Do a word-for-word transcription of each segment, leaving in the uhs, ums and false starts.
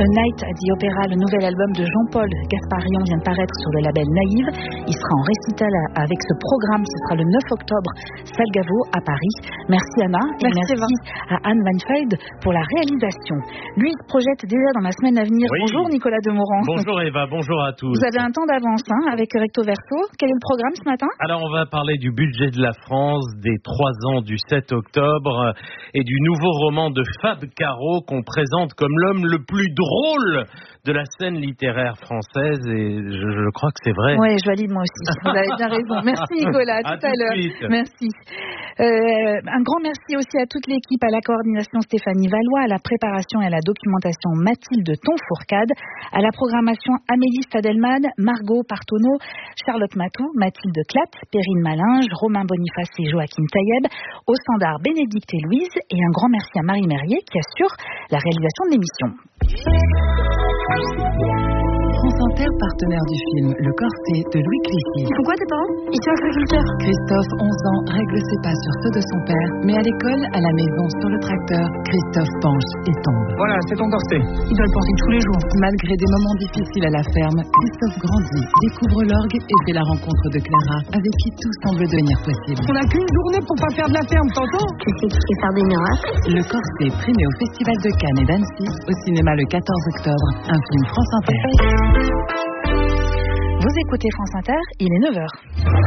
A Night at the Opera, le nouvel album de Jean-Paul Gasparian vient de paraître sur le label Naïve. Il sera en récital avec ce programme, ce sera le neuf octobre, Salle Gaveau à Paris. Merci Anna et merci, merci à Anne Weinfeld pour la réalisation. Lui, il se projette déjà dans la semaine à venir. Oui. Bonjour Nicolas Demorand. Bonjour Eva, bonjour à tous. Vous avez un temps d'avance hein, avec Recto Verso. Quel est le programme ce matin ? Alors on va parler du budget de la France, des trois ans du sept octobre et du nouveau roman de Fab Caro qu'on présente comme l'homme le plus drôle de la scène littéraire française et je, je crois que c'est vrai. Oui, je valide moi aussi. Vous avez bien raison. Merci Nicolas, à tout à, à, à l'heure. Suite. Merci. Euh, un grand merci aussi à toute l'équipe, à la coordination Stéphanie Valois, à la préparation et à la documentation Mathilde Tonfourcade, à la programmation Amélie Stadelman, Margot Partonneau, Charlotte Matou, Mathilde Clatte, Perrine Malinge, Romain Boniface et Joachim Taïeb, au standard Bénédicte et Louise, et un grand merci à Marie Merrier qui assure la réalisation de l'émission. France Inter, partenaire du film Le Corset de Louis Clichy. Ils font quoi tes parents? Ils sont agriculteurs. Christophe, onze ans, règle ses pas sur ceux de son père, mais à l'école, à la maison, sur le tracteur, Christophe penche et tombe. Voilà, c'est ton corset. Il doit le porter tous les jours. Malgré des moments difficiles à la ferme, Christophe grandit, découvre l'orgue et fait la rencontre de Clara, avec qui tout semble devenir possible. On n'a qu'une journée pour pas faire de la ferme, t'entends? Je sais qu'il sait faire des miracles. Le Corset, primé au Festival de Cannes et d'Annecy, au cinéma le quatorze octobre, un film France Inter. Vous écoutez France Inter, il est neuf heures.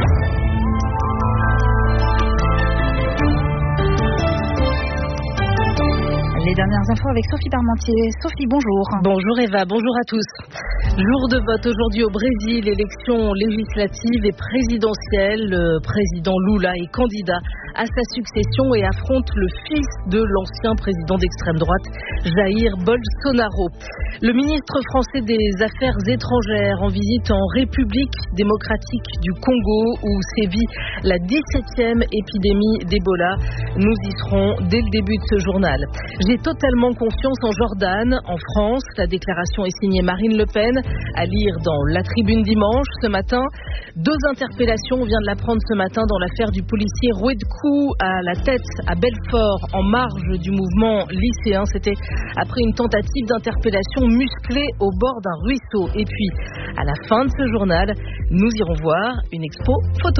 Les dernières infos avec Sophie Parmentier. Sophie, bonjour. Bonjour Eva, bonjour à tous. Jour de vote aujourd'hui au Brésil, élections législatives et présidentielles. Le président Lula est candidat à sa succession et affronte le fils de l'ancien président d'extrême droite, Jair Bolsonaro. Le ministre français des Affaires étrangères en visite en République démocratique du Congo où sévit la dix-septième épidémie d'Ebola. Nous y serons dès le début de ce journal. J'ai totalement confiance en Jordan, en France. La déclaration est signée Marine Le Pen, à lire dans La Tribune dimanche ce matin. Deux interpellations, on vient de l'apprendre ce matin dans l'affaire du policier roué de coups à la tête à Belfort en marge du mouvement lycéen. C'était après une tentative d'interpellation musclée au bord d'un ruisseau. Et puis, à la fin de ce journal, nous irons voir une expo photo.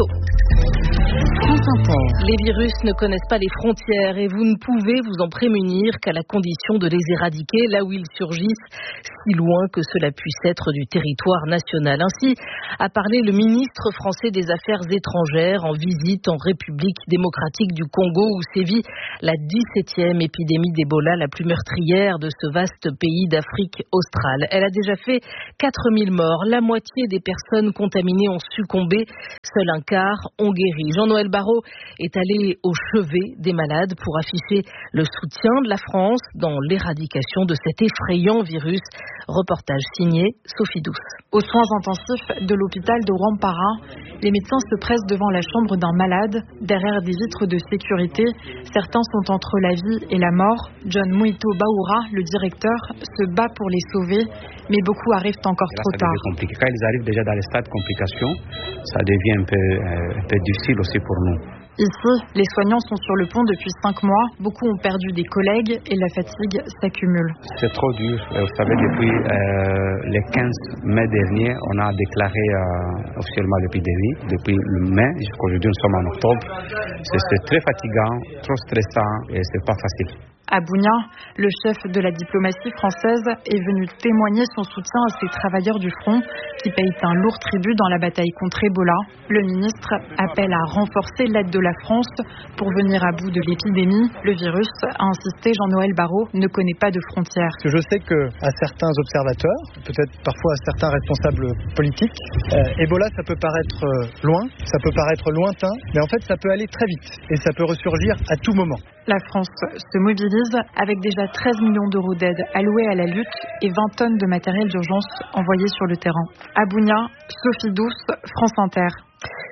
Les virus ne connaissent pas les frontières et vous ne pouvez vous en prémunir qu'à la condition de les éradiquer là où ils surgissent, si loin que cela puisse être du territoire national. Ainsi a parlé le ministre français des Affaires étrangères en visite en République démocratique du Congo où sévit la dix-septième épidémie d'Ebola, la plus meurtrière de ce vaste pays d'Afrique australe. Elle a déjà fait quatre mille morts. La moitié des personnes contaminées ont succombé. Seul un quart ont guéri. Jean-Noël Barrot est allé au chevet des malades pour afficher le soutien de la France dans l'éradication de cet effrayant virus. Reportage signé Sophie Douce. Aux soins intensifs de l'hôpital de Rwampara, les médecins se pressent devant la chambre d'un malade, derrière des vitres de sécurité. Certains sont entre la vie et la mort. John Muito Baoura, le directeur, se bat pour les sauver, mais beaucoup arrivent encore là, trop tard. Compliqué. Quand ils arrivent déjà dans les stades de complication, ça devient un peu, euh, un peu difficile aussi pour nous. Ici, les soignants sont sur le pont depuis cinq mois. Beaucoup ont perdu des collègues et la fatigue s'accumule. C'est trop dur. Vous savez, depuis euh, le quinze mai dernier, on a déclaré euh, officiellement l'épidémie. Depuis le mai jusqu'aujourd'hui, nous sommes en octobre. C'est, c'est très fatigant, trop stressant et c'est pas facile. À Bounia, le chef de la diplomatie française est venu témoigner son soutien à ces travailleurs du front qui payent un lourd tribut dans la bataille contre Ebola. Le ministre appelle à renforcer l'aide de la France pour venir à bout de l'épidémie. Le virus, a insisté Jean-Noël Barrot, ne connaît pas de frontières. Je sais qu'à certains observateurs, peut-être parfois à certains responsables politiques, euh, Ebola, ça peut paraître loin, ça peut paraître lointain, mais en fait, ça peut aller très vite et ça peut ressurgir à tout moment. La France se mobilise avec déjà treize millions d'euros d'aide alloués à la lutte et vingt tonnes de matériel d'urgence envoyées sur le terrain. À Bounia, Sophie Douce, France Inter.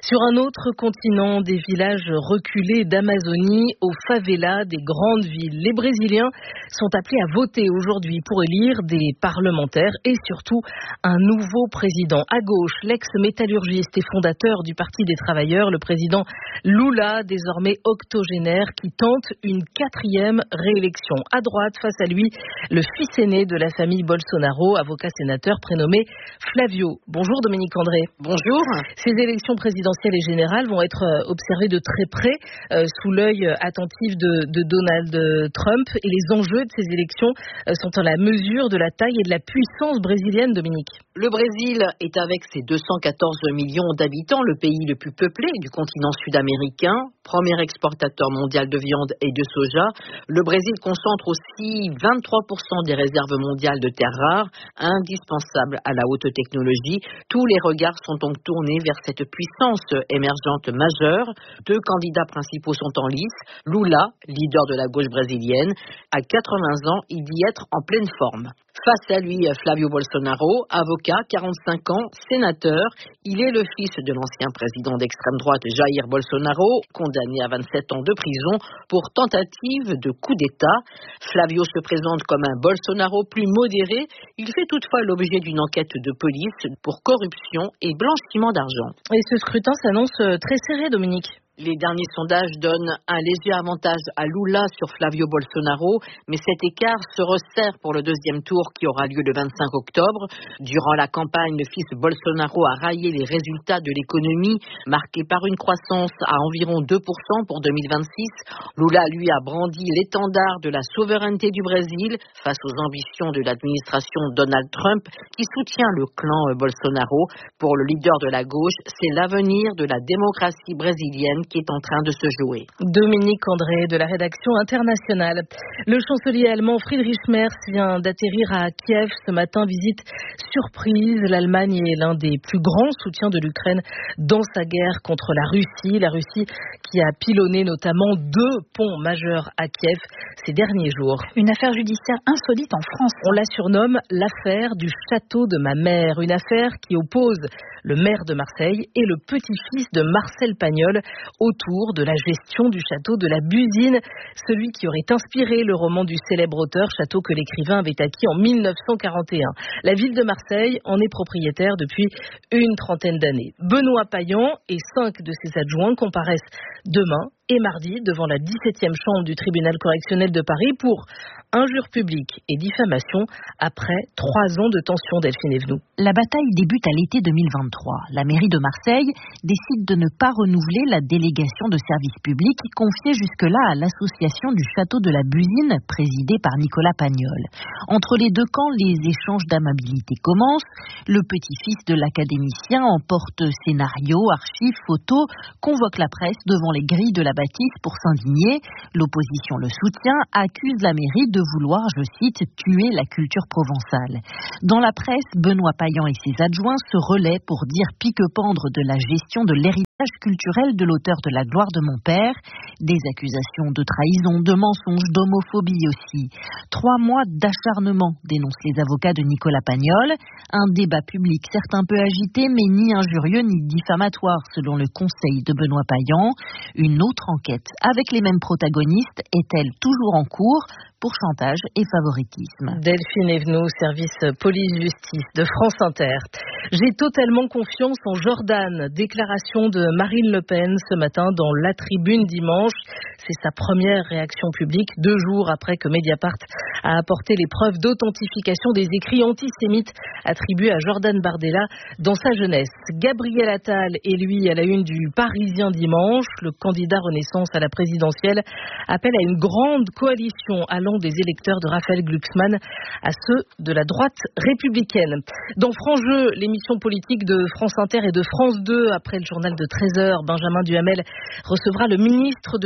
Sur un autre continent, des villages reculés d'Amazonie aux favelas des grandes villes. Les Brésiliens sont appelés à voter aujourd'hui pour élire des parlementaires et surtout un nouveau président. À gauche, l'ex-métallurgiste et fondateur du Parti des travailleurs, le président Lula, désormais octogénaire, qui tente une quatrième réélection. À droite, face à lui, le fils aîné de la famille Bolsonaro, avocat-sénateur prénommé Flavio. Bonjour Dominique André. Bonjour. Ces élections présidentielles et générales vont être observées de très près euh, sous l'œil attentif de, de Donald Trump, et les enjeux de ces élections euh, sont à la mesure de la taille et de la puissance brésilienne, Dominique. Le Brésil est, avec ses deux cent quatorze millions d'habitants, le pays le plus peuplé du continent sud-américain, premier exportateur mondial de viande et de soja. Le Brésil concentre aussi vingt-trois pour cent des réserves mondiales de terres rares, indispensables à la haute technologie. Tous les regards sont donc tournés vers cette puissance émergente majeure. Deux candidats principaux sont en lice. Lula, leader de la gauche brésilienne, à quatre-vingts ans, il dit être en pleine forme. Face à lui, Flavio Bolsonaro, avocat, quarante-cinq ans, sénateur. Il est le fils de l'ancien président d'extrême droite Jair Bolsonaro, condamné à vingt-sept ans de prison pour tentative de coup d'État. Flavio se présente comme un Bolsonaro plus modéré. Il fait toutefois l'objet d'une enquête de police pour corruption et blanchiment d'argent. Et ce scrutin s'annonce très serré, Dominique. Les derniers sondages donnent un léger avantage à Lula sur Flavio Bolsonaro, mais cet écart se resserre pour le deuxième tour qui aura lieu le vingt-cinq octobre. Durant la campagne, le fils Bolsonaro a raillé les résultats de l'économie, marqués par une croissance à environ deux pour cent pour deux mille vingt-six. Lula, lui, a brandi l'étendard de la souveraineté du Brésil face aux ambitions de l'administration Donald Trump, qui soutient le clan Bolsonaro. Pour le leader de la gauche, c'est l'avenir de la démocratie brésilienne qui est en train de se jouer. Dominique André de la rédaction internationale. Le chancelier allemand Friedrich Merz vient d'atterrir à Kiev ce matin. Visite surprise. L'Allemagne est l'un des plus grands soutiens de l'Ukraine dans sa guerre contre la Russie. La Russie qui a pilonné notamment deux ponts majeurs à Kiev ces derniers jours. Une affaire judiciaire insolite en France. On la surnomme l'affaire du château de ma mère. Une affaire qui oppose le maire de Marseille et le petit-fils de Marcel Pagnol autour de la gestion du château de la Busine, celui qui aurait inspiré le roman du célèbre auteur, château que l'écrivain avait acquis en mille neuf cent quarante et un. La ville de Marseille en est propriétaire depuis une trentaine d'années. Benoît Payan et cinq de ses adjoints comparaissent demain et mardi devant la dix-septième chambre du tribunal correctionnel de Paris pour injure publique et diffamation après trois ans de tension. Delphine Evenou. La bataille débute à l'été deux mille vingt-trois. La mairie de Marseille décide de ne pas renouveler la délégation de service public confiée jusque-là à l'association du château de la Busine, présidée par Nicolas Pagnol. Entre les deux camps, les échanges d'amabilité commencent. Le petit-fils de l'académicien emporte scénario, archives, photos, convoque la presse devant les grilles de la bâtisse pour s'indigner. L'opposition le soutient, accuse la mairie de vouloir, je cite, tuer la culture provençale. Dans la presse, Benoît Payan et ses adjoints se relaient pour dire pique-pendre de la gestion de l'héritage culturel de l'auteur de La gloire de mon père. Des accusations de trahison, de mensonge, d'homophobie aussi. Trois mois d'acharnement, dénoncent les avocats de Nicolas Pagnol. Un débat public certes un peu agité, mais ni injurieux ni diffamatoire, selon le conseil de Benoît Payan. Une autre enquête, avec les mêmes protagonistes, est-elle toujours en cours pour chantage et favoritisme? Delphine Evenou, service police-justice de France Inter. J'ai totalement confiance en Jordan. Déclaration de Marine Le Pen ce matin dans La Tribune dimanche. C'est sa première réaction publique, deux jours après que Mediapart a apporté les preuves d'authentification des écrits antisémites attribués à Jordan Bardella dans sa jeunesse. Gabriel Attal est lui à la une du Parisien dimanche. Le candidat Renaissance à la présidentielle appelle à une grande coalition allant des électeurs de Raphaël Glucksmann à ceux de la droite républicaine. Dans Franc Jeu, l'émission politique de France Inter et de France deux, après le journal de treize heures, Benjamin Duhamel recevra le ministre de l'Éducation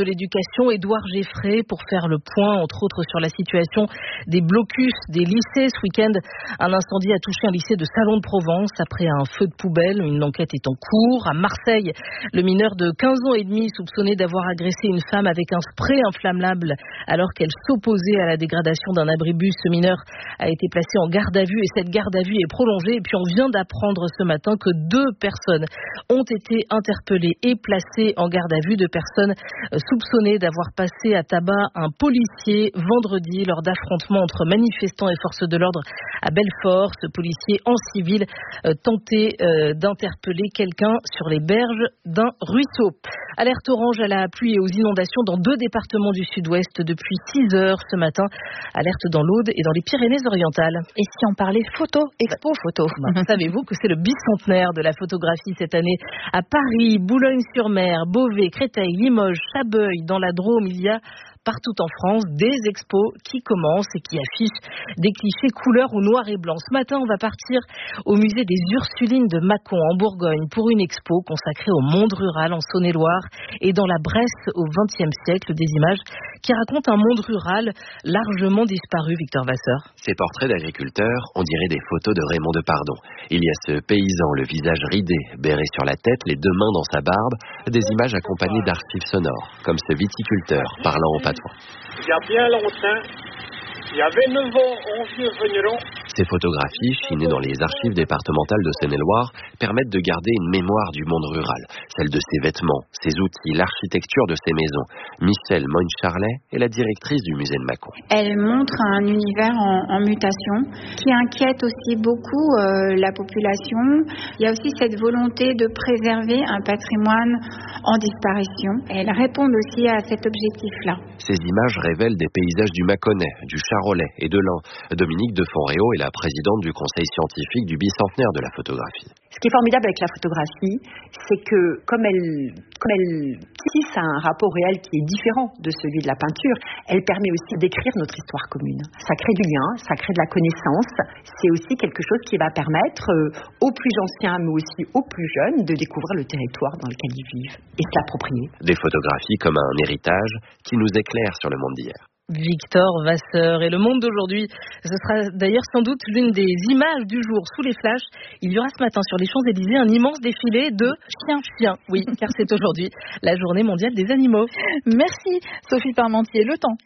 Libération, Édouard Geffray, pour faire le point, entre autres, sur la situation des blocus des lycées. Ce week-end, un incendie a touché un lycée de Salon-de-Provence après un feu de poubelle. Une enquête est en cours. À Marseille, le mineur de quinze ans et demi, soupçonné d'avoir agressé une femme avec un spray inflammable alors qu'elle s'opposait à la dégradation d'un abribus. Ce mineur a été placé en garde à vue et cette garde à vue est prolongée. Et puis on vient d'apprendre ce matin que deux personnes ont été interpellées et placées en garde à vue, deux personnes soupçonnées d'avoir passé à tabac un policier vendredi lors d'affrontements entre manifestants et forces de l'ordre à Belfort. Ce policier en civil euh, tentait euh, d'interpeller quelqu'un sur les berges d'un ruisseau. Alerte orange à la pluie et aux inondations dans deux départements du sud-ouest depuis six heures ce matin. Alerte dans l'Aude et dans les Pyrénées-Orientales. Et si on parlait photo, expo photo ben, savez-vous que c'est le bicentenaire de la photographie cette année à Paris, Boulogne-sur-Mer, Beauvais, Créteil, Limoges, Chabeuil, dans la Drôme, il y a partout en France des expos qui commencent et qui affichent des clichés couleur ou noir et blanc. Ce matin, on va partir au musée des Ursulines de Mâcon en Bourgogne pour une expo consacrée au monde rural en Saône-et-Loire et dans la Bresse au vingtième siècle, des images qui racontent un monde rural largement disparu. Victor Vasseur. Ces portraits d'agriculteurs, on dirait des photos de Raymond Depardon. Il y a ce paysan, le visage ridé, béret sur la tête, les deux mains dans sa barbe, des images accompagnées d'archives sonores, comme ce viticulteur parlant au patois. Il y a bien longtemps, il y avait neuf ans, on vieux vignerons. Ces photographies, chinées dans les archives départementales de Saône-et-Loire, permettent de garder une mémoire du monde rural, celle de ses vêtements, ses outils, l'architecture de ses maisons. Michel Moine-Charlet est la directrice du musée de Mâcon. Elle montre un univers en, en mutation qui inquiète aussi beaucoup euh, la population. Il y a aussi cette volonté de préserver un patrimoine en disparition. Elle répond aussi à cet objectif-là. Ces images révèlent des paysages du Mâconnais, du Charolais et de l'Ain. Dominique de Fonréau est la présidente du conseil scientifique du bicentenaire de la photographie. Ce qui est formidable avec la photographie, c'est que comme elle, comme elle tisse à un rapport réel qui est différent de celui de la peinture, elle permet aussi d'écrire notre histoire commune. Ça crée du lien, ça crée de la connaissance. C'est aussi quelque chose qui va permettre euh, aux plus anciens, mais aussi aux plus jeunes, de découvrir le territoire dans lequel ils vivent et se l'approprier. Des photographies comme un héritage qui nous éclaire sur le monde d'hier. Victor Vasseur. Et le monde d'aujourd'hui, ce sera d'ailleurs sans doute l'une des images du jour sous les flashs. Il y aura ce matin sur les Champs-Élysées un immense défilé de chiens-chiens. Oui, car c'est aujourd'hui la journée mondiale des animaux. Merci Sophie Parmentier. Le temps.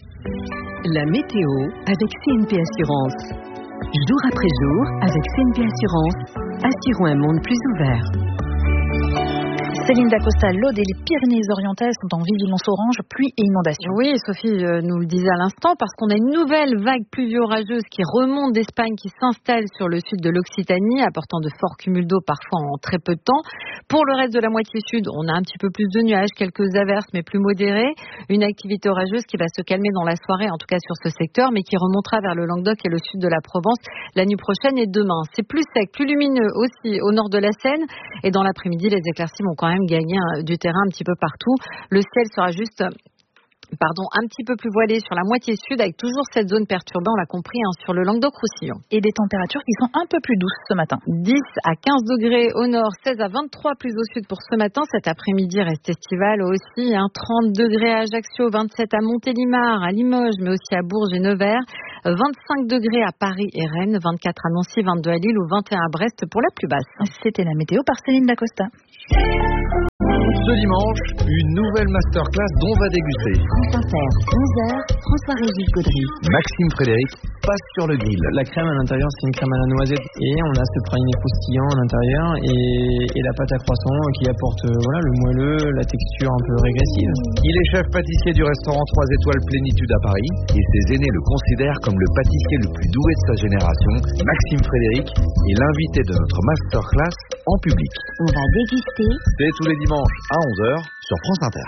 La météo avec C N P Assurance. Jour après jour, avec C N P Assurance, assurons un monde plus ouvert. Céline Dacosta, l'Aude et les Pyrénées-Orientales sont en vigilance orange, pluie et inondation. Oui, Sophie euh, nous le disait à l'instant, parce qu'on a une nouvelle vague pluvio-orageuse qui remonte d'Espagne, qui s'installe sur le sud de l'Occitanie, apportant de forts cumuls d'eau parfois en très peu de temps. Pour le reste de la moitié sud, on a un petit peu plus de nuages, quelques averses, mais plus modérées. Une activité orageuse qui va se calmer dans la soirée, en tout cas sur ce secteur, mais qui remontera vers le Languedoc et le sud de la Provence la nuit prochaine et demain. C'est plus sec, plus lumineux aussi au nord de la Seine. Et dans l'après-midi, les éclaircies vont quand même gagner du terrain un petit peu partout. Le ciel sera juste pardon, un petit peu plus voilé sur la moitié sud avec toujours cette zone perturbée, on l'a compris, hein, sur le Languedoc-Roussillon. Et des températures qui sont un peu plus douces ce matin. dix à quinze degrés au nord, seize à vingt-trois plus au sud pour ce matin. Cet après-midi reste estival aussi, hein, trente degrés à Ajaccio, vingt-sept à Montélimar, à Limoges, mais aussi à Bourges et Nevers, vingt-cinq degrés à Paris et Rennes, vingt-quatre à Nancy, vingt-deux à Lille ou vingt et un à Brest pour la plus basse. C'était la météo par Céline Dacosta. Ce dimanche, une nouvelle masterclass dont va déguster France Inter, onze heures, François-Régis Gaudry. Maxime Frédéric passe sur le grill. La crème à l'intérieur, c'est une crème à la noisette et on a ce praliné croustillant à l'intérieur et, et la pâte à croissant qui apporte euh, voilà, le moelleux, la texture un peu régressive. Il est chef pâtissier du restaurant trois étoiles Plénitude à Paris et ses aînés le considèrent comme le pâtissier le plus doué de sa génération. Maxime Frédéric est l'invité de notre masterclass en public. On va déguster. C'est tous les dimanches à onze heures sur France Inter.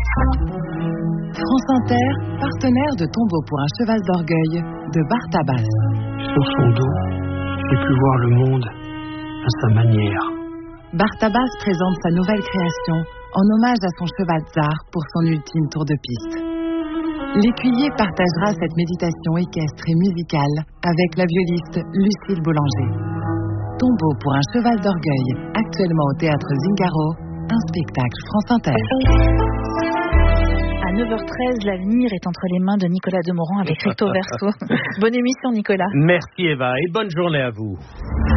France Inter, partenaire de Tombeau pour un cheval d'orgueil de Bartabas. Sur son dos, j'ai pu voir le monde à sa manière. Bartabas présente sa nouvelle création en hommage à son cheval Tsar pour son ultime tour de piste. L'écuyer partagera cette méditation équestre et musicale avec la violiste Lucille Boulanger. Tombeau pour un cheval d'orgueil, actuellement au théâtre Zingaro, un spectacle France Inter. À neuf heures treize, l'avenir est entre les mains de Nicolas Demorand avec Recto Verso. Bonne émission, Nicolas. Merci Eva et bonne journée à vous.